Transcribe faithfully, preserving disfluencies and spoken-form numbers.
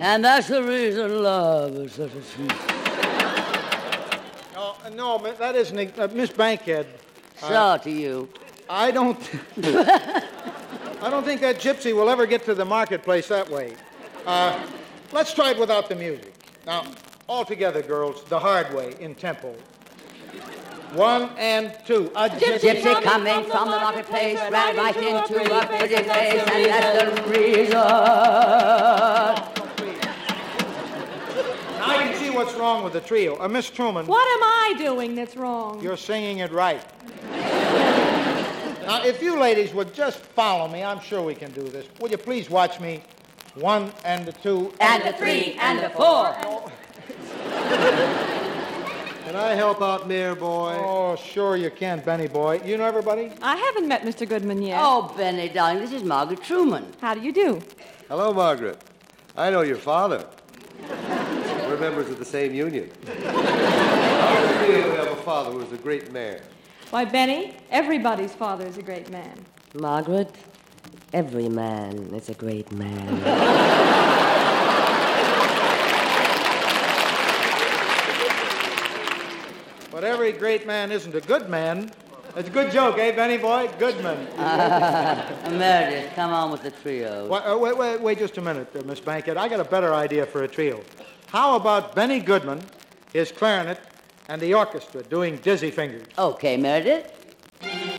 And that's the reason love is such a sweet. No, no, that isn't... Uh, Miss Bankhead. So uh, to you. I don't... I don't think that gypsy will ever get to the marketplace that way. Uh, let's try it without the music. Now, all together, girls, the hard way, in tempo. One and two. A gypsy, gypsy coming from the marketplace ran right into a pretty face, and that's the reason. Now I can see what's wrong with the trio. Uh, Miss Truman. What am I doing that's wrong? You're singing it right. Now, if you ladies would just follow me, I'm sure we can do this. Will you please watch me? One and the two. And the three and the four. Can I help out, Mayor Boy? Oh, sure you can, Benny boy. You know everybody? I haven't met Mister Goodman yet. Oh, Benny, darling, this is Margaret Truman. How do you do? Hello, Margaret. I know your father. We're members of the same union. I feel we have a father who is a great man. Why, Benny, everybody's father is a great man. Margaret, every man is a great man. But every great man isn't a good man. It's a good joke, eh, Benny boy? Goodman. Uh, Meredith, come on with the trio. Wait, uh, wait, wait, wait just a minute, uh, Miss Bankhead. I got a better idea for a trio. How about Benny Goodman, his clarinet, and the orchestra doing Dizzy Fingers? Okay, Meredith.